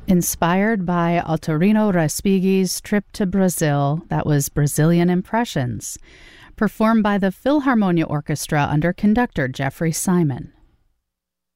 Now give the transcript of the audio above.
Inspired by Ottorino Respighi's trip to Brazil, that was Brazilian Impressions, performed by the Philharmonia Orchestra under conductor Jeffrey Simon.